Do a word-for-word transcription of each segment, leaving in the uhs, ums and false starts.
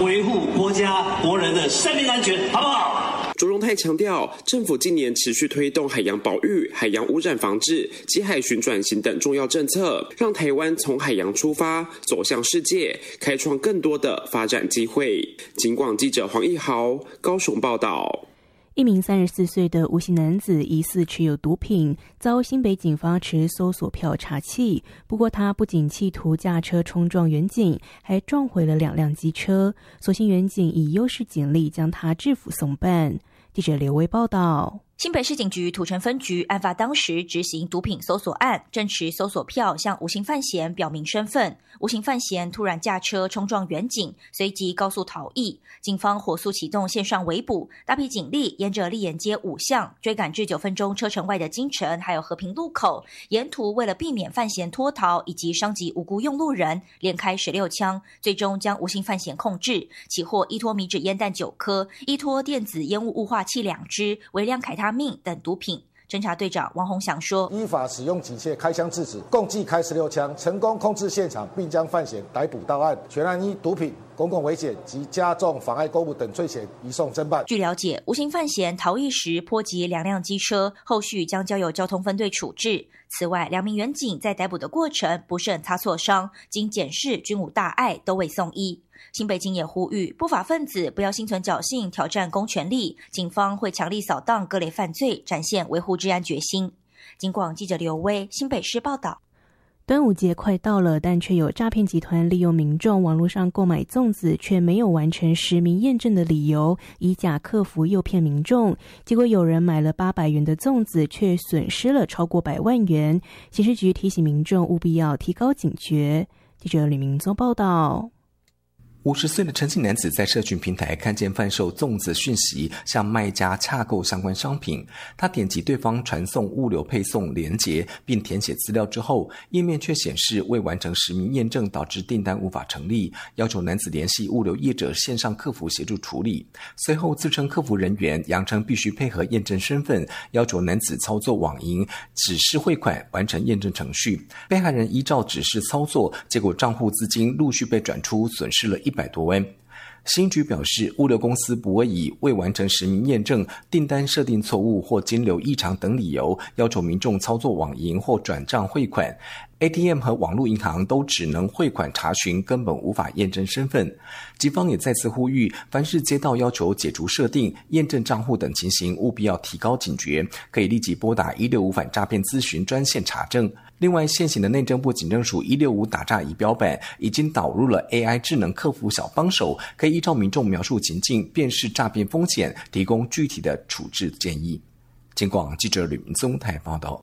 维护国家国人的生命安全，好不好？ 卓荣泰强调，政府近年持续推动海洋保育、海洋污染防治及海巡转型等重要政策，让台湾从海洋出发，走向世界，开创更多的发展机会。警广记者黄义豪高雄报道。 一名三十四岁的吴姓男子疑似持有毒品，遭新北警方持搜索票查缉。不过他不仅企图驾车冲撞员警，还撞毁了两辆机车。所幸员警以优势警力将他制服送办。记者刘威报道。 新北市警局土城分局案发当时执行毒品搜索案，正持搜索票向吴姓犯嫌表明身份。吴姓犯嫌突然驾车冲撞员警，随即高速逃逸。警方火速启动线上围捕，大批警力沿着立眼街五巷追赶至九分钟车程外的金城还有和平路口，沿途为了避免犯嫌脱逃以及伤及无辜用路人，连开十六枪，最终将吴姓犯嫌控制，起获依托米脂烟弹九颗、依托电子烟雾雾化器两支、微量凯他命等毒品。侦查队长王宏祥说， 依法使用警械开枪制止，共计开十六枪，成功控制现场，并将犯嫌逮捕到案，全案依毒品、公共危险及加重妨碍公务等罪嫌移送侦办。 据了解，吴姓犯嫌逃逸时波及两辆机车，后续将交由交通分队处置。此外，两名员警在逮捕的过程不慎擦挫伤，经检视均无大碍，都未送医。新北警也呼吁不法分子不要心存侥幸挑战公权力，警方会强力扫荡各类犯罪，展现维护治安决心。警广记者刘威新北市报道。 端午节快到了，但却有诈骗集团利用民众网络上购买粽子却没有完成实名验证的理由，以假客服诱骗民众。结果有人买了八百元的粽子，却损失了超过百万元。刑事局提醒民众务必要提高警觉。记者吕明宗报道。 五十岁的陈姓男子在社群平台看见贩售粽子讯息，向卖家洽购相关商品。他点击对方传送物流配送连结，并填写资料之后，页面却显示未完成实名验证，导致订单无法成立，要求男子联系物流业者线上客服协助处理。随后自称客服人员，扬称必须配合验证身份，要求男子操作网银指示汇款，完成验证程序。被害人依照指示操作，结果账户资金陆续被转出，损失了一百多万。新局表示，物流公司不会以未完成实名验证、订单设定错误或金流异常等理由，要求民众操作网银或转账汇款。A T M 和网络银行都只能汇款查询，根本无法验证身份。警方也再次呼吁，凡是接到要求解除设定、验证账户等情形，务必要提高警觉，可以立即拨打一六五反诈骗咨询专线查证。另外，现行的内政部警政署一六五打诈仪表板已经导入了 A I 智能客服小帮手，可以依照民众描述情境，辨识诈骗风险，提供具体的处置建议。警广记者吕明宗台报道。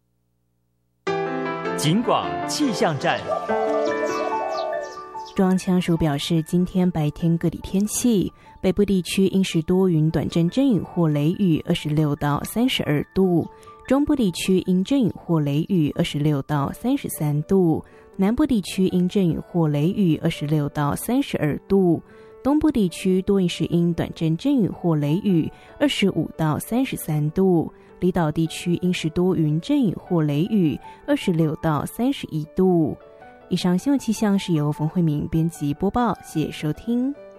警广气象站。 中央气象署表示，今天白天各地天气，北部地区阴时多云，短阵阵雨或雷雨，二十六到三十二度；中部地区阴阵雨或雷雨，二十六到三十三度；南部地区阴阵雨或雷雨，二十六到三十二度；东部地区多云时阴，短阵阵雨或雷雨，二十五到三十三度；离岛地区阴时多云，阵雨或雷雨，二十六到三十一度。以上新闻气象是由冯慧敏编辑播报，谢谢收听。